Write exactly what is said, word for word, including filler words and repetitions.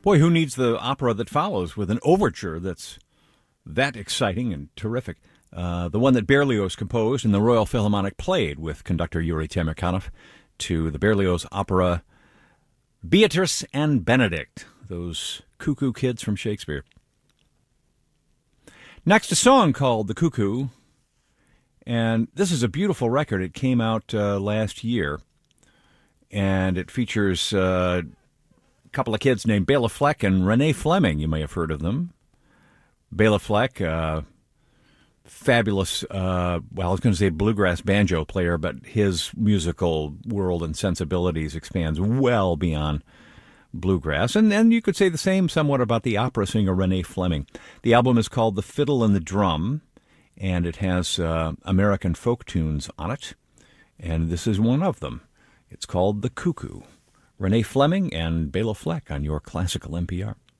Boy, who needs the opera that follows with an overture that's that exciting and terrific? Uh, the one that Berlioz composed and the Royal Philharmonic played with conductor Yuri Temirkanov to the Berlioz opera Beatrice and Benedict, those cuckoo kids from Shakespeare. Next, a song called The Cuckoo, and this is a beautiful record. It came out uh, last year, and it features uh, a couple of kids named Bela Fleck and Renee Fleming. You may have heard of them. Bela Fleck, uh, fabulous, uh, well, I was going to say bluegrass banjo player, but his musical world and sensibilities expands well beyond bluegrass. And then you could say the same somewhat about the opera singer Renee Fleming. The album is called The Fiddle and the Drum, and it has uh, American folk tunes on it, and this is one of them. It's called The Cuckoo. Renee Fleming and Bela Fleck on your Classical N P R.